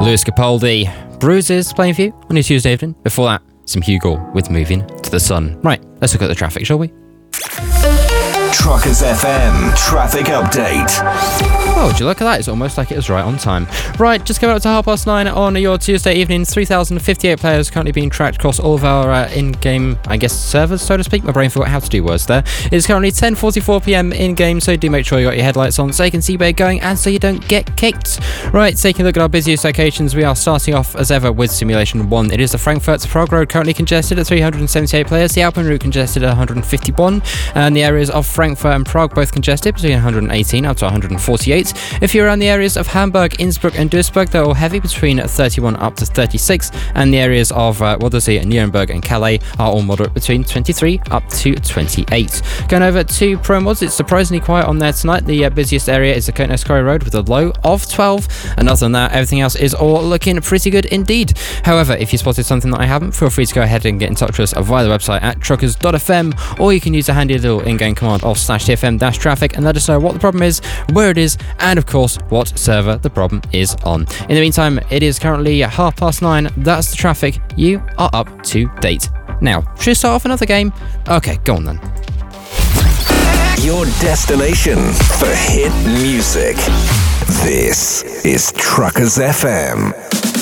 Lewis Capaldi, Bruises playing for you on your Tuesday evening. Before that, some Hugo with Moving to the Sun. Right, let's look at the traffic, shall we? Truckers FM traffic update. Oh, would you look at that? It's almost like it was right on time. Right, just coming up to 9:30 on your Tuesday evening. 3,058 players currently being tracked across all of our in-game, I guess, servers, so to speak. My brain forgot how to do words there. It's currently 10:44 PM in-game, so do make sure you got your headlights on so you can see where you're going and so you don't get kicked. Right, taking a look at our busiest locations, we are starting off as ever with Simulation 1. It is the Frankfurt to Prague road currently congested at 378 players, the Alpine route congested at 151, and the areas of Frankfurt and Prague both congested between 118 up to 148. If you're around the areas of Hamburg, Innsbruck and Duisburg, they're all heavy between 31 up to 36, and the areas of Nuremberg and Calais are all moderate between 23 up to 28. Going over to ProMods, it's surprisingly quiet on there tonight. The busiest area is the Kotneskoi road with a low of 12, and other than that, everything else is all looking pretty good indeed. However, if you spotted something that I haven't, feel free to go ahead and get in touch with us via the website at truckers.fm, or you can use a handy little in-game command of /tfm-traffic and let us know what the problem is, where it is, and of course what server the problem is on. In the meantime, it is currently 9:30. That's the traffic. You are up to date. Now, should we start off another game? Okay, go on then. Your destination for hit music. This is Truckers FM.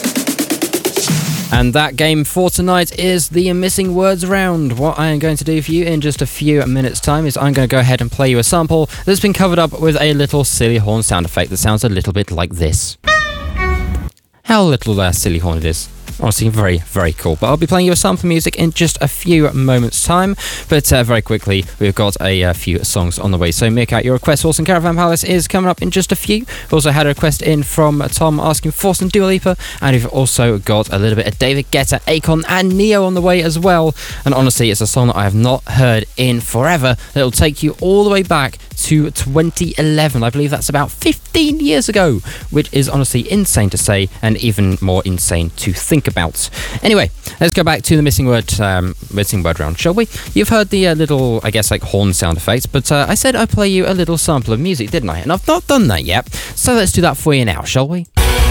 And that game for tonight is the Missing Words round. What I am going to do for you in just a few minutes' time is I'm going to go ahead and play you a sample that's been covered up with a little silly horn sound effect that sounds a little bit like this. How little silly horn it is. Honestly, very, very cool. But I'll be playing you a sample music in just a few moments' time. But very quickly, we've got a few songs on the way. So make out your request. Horse and Caravan Palace is coming up in just a few. We've also had a request in from Tom asking for some Dua Lipa. And we've also got a little bit of David Guetta, Akon and Neo on the way as well. And honestly, it's a song that I have not heard in forever. That'll take you all the way back to 2011. I believe that's about 15 years ago, which is honestly insane to say and even more insane to think about. Anyway, let's go back to the missing word round, shall we? You've heard the little, I guess, like horn sound effects, but I said I'd play you a little sample of music, didn't I? And I've not done that yet, so let's do that for you now, shall we?